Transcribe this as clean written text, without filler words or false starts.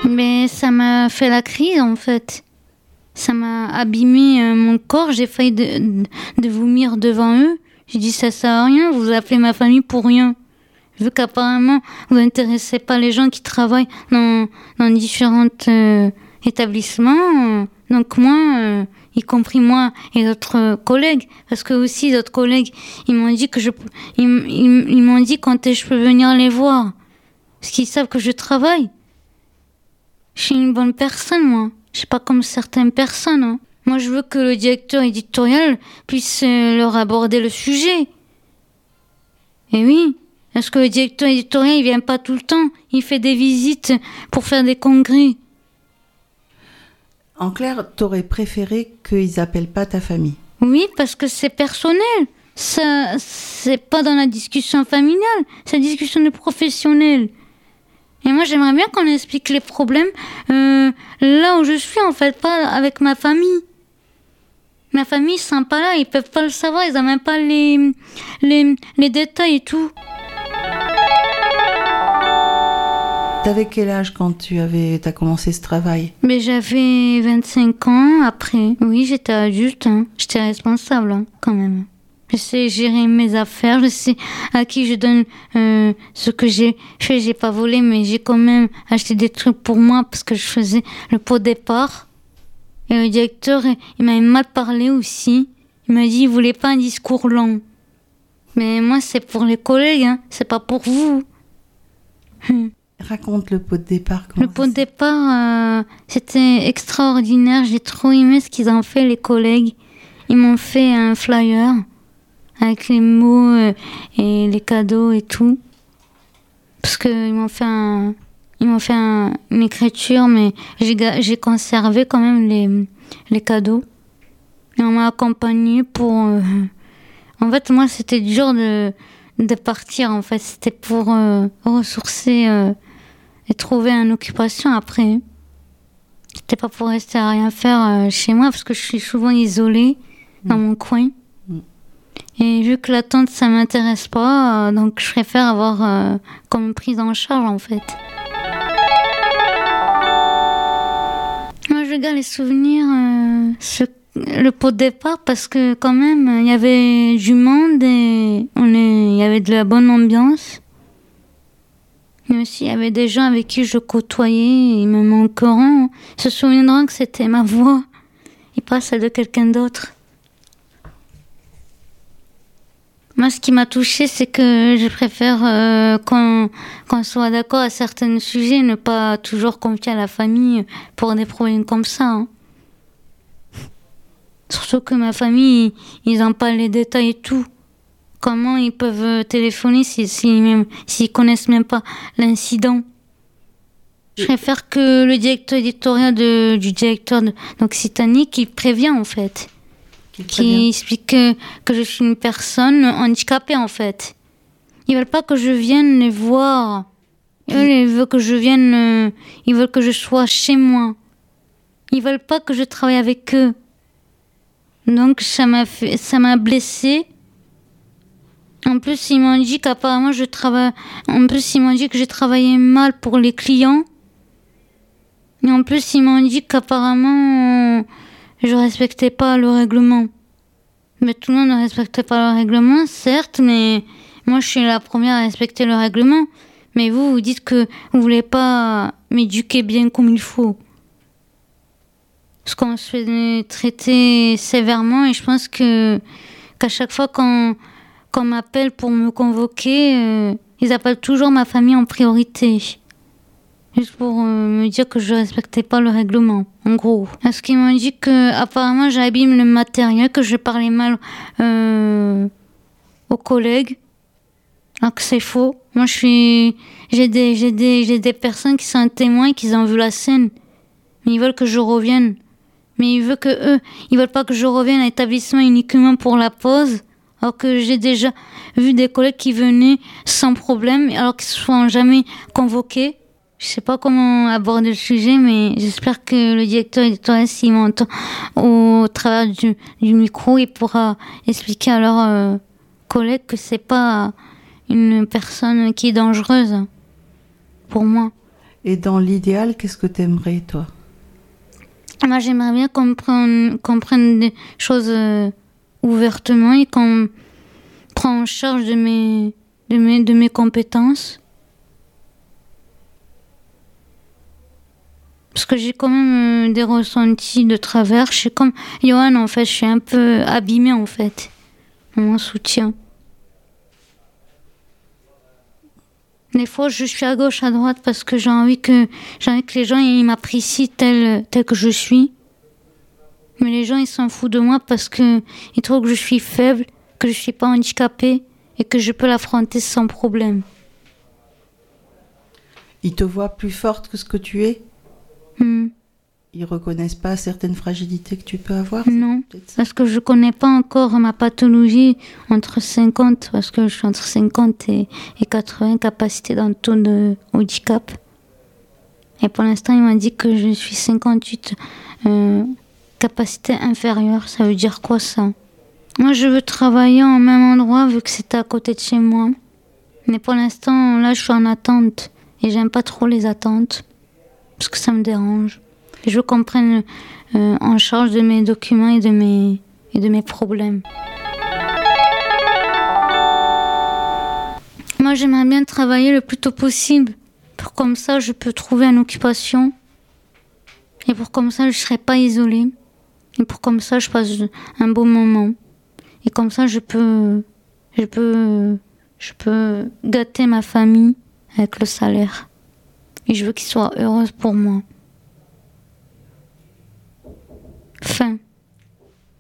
Mais ça m'a fait la crise en fait. Ça m'a abîmé mon corps. J'ai failli de vomir devant eux. J'ai dit ça sert à rien, vous appelez ma famille pour rien. Vu qu'apparemment vous n'intéressez pas les gens qui travaillent dans différents établissements. Donc moi, y compris moi et d'autres collègues, parce que aussi d'autres collègues, ils m'ont dit ils m'ont dit quand je peux venir les voir. Parce qu'ils savent que je travaille. Je suis une bonne personne, moi. Je suis pas comme certaines personnes. Hein. Moi, je veux que le directeur éditorial puisse leur aborder le sujet. Et oui, parce que le directeur éditorial, il vient pas tout le temps. Il fait des visites pour faire des congrès. En clair, t'aurais préféré qu'ils appellent pas ta famille? Oui, parce que c'est personnel. Ça, c'est pas dans la discussion familiale. C'est la discussion de professionnels. Et moi, j'aimerais bien qu'on explique les problèmes là où je suis, en fait, pas avec ma famille. Ma famille, ils sont pas là, ils peuvent pas le savoir, ils n'ont même pas les détails et tout. T'avais quel âge quand t'as commencé ce travail? Mais j'avais 25 ans après. Oui, j'étais adulte, hein. J'étais responsable, hein, quand même. Je sais gérer mes affaires, je sais à qui je donne ce que j'ai fait. J'ai pas volé, mais j'ai quand même acheté des trucs pour moi parce que je faisais le pot départ. Et le directeur, il m'avait mal parlé aussi. Il m'a dit, il voulait pas un discours long. Mais moi, c'est pour les collègues, hein. C'est pas pour vous. Raconte le pot de départ. Le pot de départ, c'était extraordinaire. J'ai trop aimé ce qu'ils ont fait, les collègues. Ils m'ont fait un flyer avec les mots et les cadeaux et tout. Parce qu'ils m'ont fait une écriture, mais j'ai conservé quand même les cadeaux. Et on m'a accompagnée pour... En fait, moi, c'était dur de partir, en fait. C'était pour ressourcer et trouver une occupation après. C'était pas pour rester à rien faire chez moi, parce que je suis souvent isolée dans mon coin. Et vu que l'attente, ça m'intéresse pas, donc je préfère avoir comme une prise en charge, en fait. Moi, je garde les souvenirs, le pot de départ, parce que quand même, il y avait du monde et il y avait de la bonne ambiance. Mais aussi, il y avait des gens avec qui je côtoyais, ils me manqueront, se souviendront que c'était ma voix et pas celle de quelqu'un d'autre. Moi, ce qui m'a touchée, c'est que je préfère qu'on soit d'accord à certains sujets, ne pas toujours confier à la famille pour des problèmes comme ça. Hein. Surtout que ma famille, ils n'ont pas les détails et tout. Comment ils peuvent téléphoner s'ils connaissent même pas l'incident? Je préfère que le directeur éditorial du directeur d'Occitanie qui prévient en fait. Qui explique que je suis une personne handicapée en fait. Ils veulent pas que je vienne les voir. Ils veulent que je vienne, ils veulent que je sois chez moi. Ils veulent pas que je travaille avec eux. Donc ça m'a blessée. En plus, ils m'ont dit qu'apparemment En plus, ils m'ont dit que j'ai travaillé mal pour les clients. Et en plus, ils m'ont dit qu'apparemment je respectais pas le règlement. Mais tout le monde ne respecte pas le règlement, certes, mais moi je suis la première à respecter le règlement. Mais vous dites que vous voulez pas m'éduquer bien comme il faut. Parce qu'on se fait traiter sévèrement et je pense qu'à chaque fois qu'on m'appelle pour me convoquer, ils appellent toujours ma famille en priorité. Juste pour me dire que je respectais pas le règlement, en gros. Parce qu'ils m'ont dit que apparemment j'abîme le matériel, que je parlais mal aux collègues. Alors que c'est faux. Moi j'ai des personnes qui sont témoins et qui ont vu la scène. Mais ils veulent que je revienne. Mais ils veulent pas que je revienne à l'établissement uniquement pour la pause. Alors que j'ai déjà vu des collègues qui venaient sans problème, alors qu'ils ne se sont jamais convoqués. Je sais pas comment aborder le sujet, mais j'espère que le directeur éditorial, s'il m'entend au travers du micro, il pourra expliquer à leurs collègues que c'est pas une personne qui est dangereuse pour moi. Et dans l'idéal, qu'est-ce que tu aimerais, toi? Moi, j'aimerais bien qu'on prenne des choses ouvertement et qu'on prend en charge de mes compétences. Parce que j'ai quand même des ressentis de travers. Je suis comme Johan, en fait, je suis un peu abîmée, en fait, dans mon soutien. Des fois, je suis à gauche, à droite, parce que j'ai envie que les gens ils m'apprécient tel que je suis. Mais les gens, ils s'en foutent de moi parce qu'ils trouvent que je suis faible, que je suis pas handicapée et que je peux l'affronter sans problème. Ils te voient plus forte que ce que tu es? Ils reconnaissent pas certaines fragilités que tu peux avoir? Non, parce que je connais pas encore ma pathologie entre 50, parce que je suis entre 50 et 80 capacités dans le taux de handicap. Et pour l'instant, il m'a dit que je suis 58 capacité inférieure. Ça veut dire quoi, ça? Moi, je veux travailler en même endroit, vu que c'est à côté de chez moi. Mais pour l'instant, là, je suis en attente. Et j'aime pas trop les attentes, parce que ça me dérange. Et je veux qu'on prenne en charge de mes documents et de mes problèmes. Moi, j'aimerais bien travailler le plus tôt possible. Pour comme ça, je peux trouver une occupation. Et pour comme ça, je ne serai pas isolée. Et pour comme ça, je passe un beau moment. Et comme ça, je peux gâter ma famille avec le salaire. Et je veux qu'ils soient heureux pour moi. Fin.